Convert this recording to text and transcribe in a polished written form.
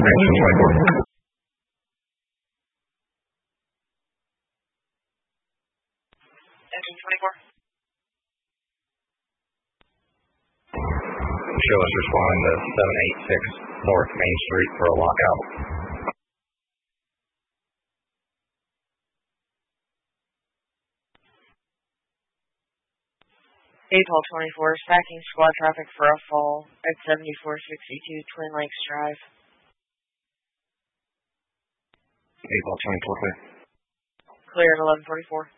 information 24. Engine 24. Show us responding to 786 North Main Street for a lockout. 8-24, stacking squad traffic for a fall at 7462 Twin Lakes Drive. 8-24, clear. Clear at 1144.